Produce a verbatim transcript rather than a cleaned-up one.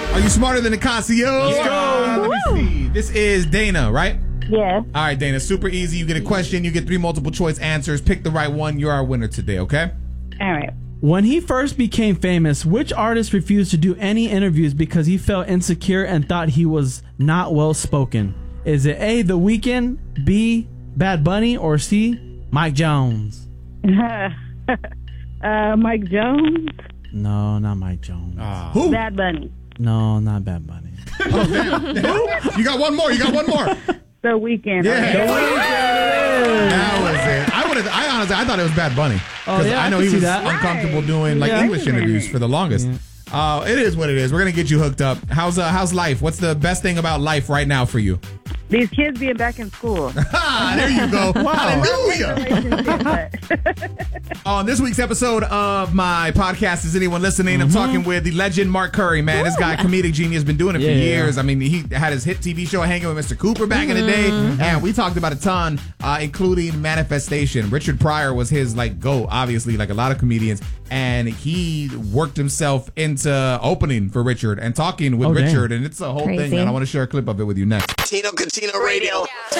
Are you smarter than the concierge? Let's go. Uh, let me see. This is Dana, right? Yes. All right, Dana. Super easy. You get a question. You get three multiple choice answers. Pick the right one. You're our winner today, okay? All right. When he first became famous, which artist refused to do any interviews because he felt insecure and thought he was not well spoken? Is it A, The Weeknd, B, Bad Bunny, or C, Mike Jones? uh, Mike Jones. No, not Mike Jones. Uh, who? Bad Bunny. No, not Bad Bunny. Oh, damn. You got one more. You got one more. The Weeknd. Yeah. The Weeknd. That was it. I would have. I honestly, I thought it was Bad Bunny because Oh, yeah, I I know can he see was that. uncomfortable doing like Yeah. English interviews for the longest. Yeah. Uh, it is what it is. We're gonna get you hooked up. How's uh, how's life? What's the best thing about life right now for you? These kids being back in school. Ah, there you go. Wow. Hallelujah. Relationship, but- On this week's episode of my podcast, Is Anyone Listening? I'm talking with the legend Mark Curry, man. This guy, comedic genius, been doing it for Yeah. years. I mean, he had his hit T V show Hanging with Mister Cooper back in the day, and we talked about a ton, uh, including Manifestation. Richard Pryor was his, like, go, obviously, like a lot of comedians, and he worked himself into opening for Richard and talking with Oh, damn. Richard, and it's a whole Crazy. thing, man. I want to share a clip of it with you next. Tino Catino Radio.